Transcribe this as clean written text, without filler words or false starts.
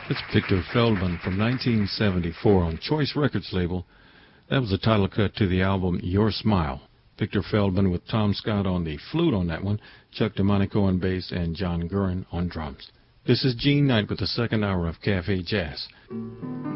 It's Victor Feldman from 1974 on Choice Records label. That was the title cut to the album Your Smile. Victor Feldman with Tom Scott on the flute on that one, Chuck DeMonico on bass, and John Gurin on drums. This is Gene Knight with the second hour of Cafe Jazz.